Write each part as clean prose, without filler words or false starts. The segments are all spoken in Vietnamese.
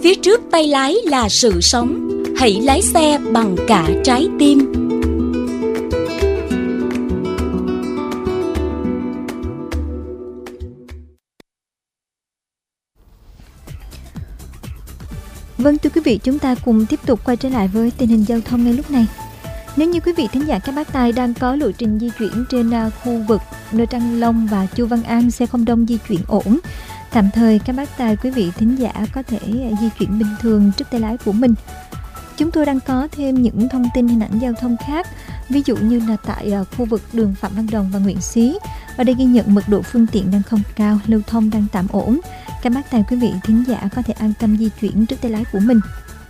Phía trước tay lái là sự sống. Hãy lái xe bằng cả trái tim. Vâng, thưa quý vị, chúng ta cùng tiếp tục quay trở lại với tình hình giao thông ngay lúc này. Nếu như quý vị thính giả các bác tài đang có lộ trình di chuyển trên khu vực nơi Trăng Long và Chu Văn An, xe không đông di chuyển ổn. Tạm thời các bác tài quý vị thính giả có thể di chuyển bình thường trước tay lái của mình. Chúng tôi đang có thêm những thông tin hình ảnh giao thông khác, ví dụ như là tại khu vực đường Phạm Văn Đồng và Nguyễn Xí. Ở đây ghi nhận mật độ phương tiện đang không cao, lưu thông đang tạm ổn. Các bác tài quý vị thính giả có thể an tâm di chuyển trước tay lái của mình.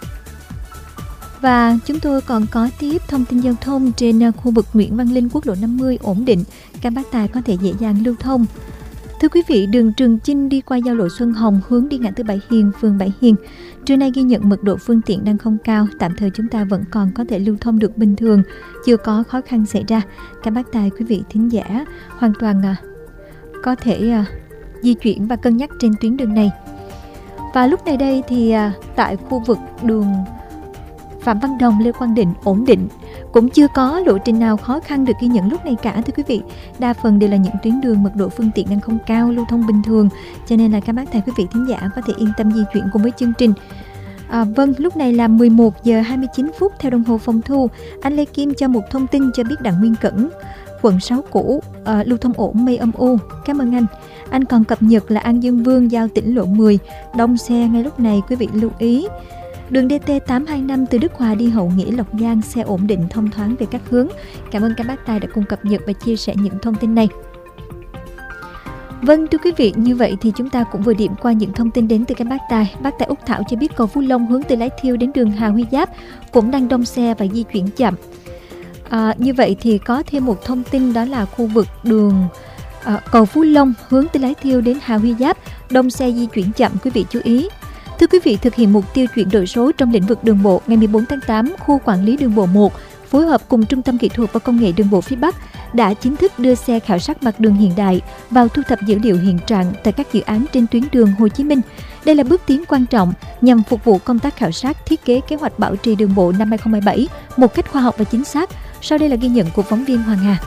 Và chúng tôi còn có tiếp thông tin giao thông trên khu vực Nguyễn Văn Linh, quốc lộ 50 ổn định. Các bác tài có thể dễ dàng lưu thông. Thưa quý vị, đường Trường Chinh đi qua giao lộ Xuân Hồng hướng đi ngã tư Bảy Hiền, phường Bảy Hiền. Trưa nay ghi nhận mật độ phương tiện đang không cao, tạm thời chúng ta vẫn còn có thể lưu thông được bình thường, chưa có khó khăn xảy ra. Các bác tài quý vị thính giả hoàn toàn có thể di chuyển và cân nhắc trên tuyến đường này. Và lúc này đây thì tại khu vực đường Phạm Văn Đồng, Lê Quang Định ổn định, cũng chưa có lộ trình nào khó khăn được ghi nhận lúc này cả, thưa quý vị. Đa phần đều là những tuyến đường mật độ phương tiện đang không cao, lưu thông bình thường, cho nên là các bác tài quý vị thính giả có thể yên tâm di chuyển cùng với chương trình. Vâng, lúc này là 11 giờ 29 phút theo đồng hồ phòng thu. Anh Lê Kim cho một thông tin cho biết Đặng Nguyên Cẩn, quận 6 cũ, lưu thông ổn, mây âm u. Cảm ơn anh. Anh còn cập nhật là An Dương Vương giao tỉnh lộ 10, đông xe ngay lúc này, quý vị lưu ý. Đường DT 825 từ Đức Hòa đi Hậu Nghĩa, Lộc Giang, xe ổn định thông thoáng về các hướng. Cảm ơn các bác tài đã cùng cập nhật và chia sẻ những thông tin này. Vâng, thưa quý vị, như vậy thì chúng ta cũng vừa điểm qua những thông tin đến từ các bác tài. Bác tài Úc Thảo cho biết cầu Phú Long hướng từ Lái Thiêu đến đường Hà Huy Giáp cũng đang đông xe và di chuyển chậm. Như vậy thì có thêm một thông tin, đó là khu vực đường cầu Phú Long hướng từ Lái Thiêu đến Hà Huy Giáp đông xe di chuyển chậm, quý vị chú ý. Thưa quý vị, thực hiện mục tiêu chuyển đổi số trong lĩnh vực đường bộ, ngày 14 tháng 8, khu quản lý đường bộ 1 phối hợp cùng Trung tâm Kỹ thuật và Công nghệ Đường bộ phía Bắc đã chính thức đưa xe khảo sát mặt đường hiện đại vào thu thập dữ liệu hiện trạng tại các dự án trên tuyến đường Hồ Chí Minh. Đây là bước tiến quan trọng nhằm phục vụ công tác khảo sát, thiết kế kế hoạch bảo trì đường bộ năm 2017 một cách khoa học và chính xác. Sau đây là ghi nhận của phóng viên Hoàng Hà.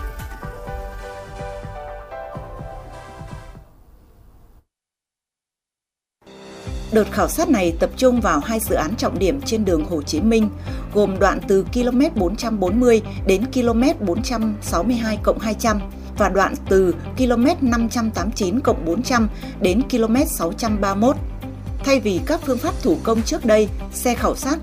Đợt khảo sát này tập trung vào hai dự án trọng điểm trên đường Hồ Chí Minh, gồm đoạn từ km 440 đến km 462+200 và đoạn từ km 589+400 đến km 631. Thay vì các phương pháp thủ công trước đây, xe khảo sát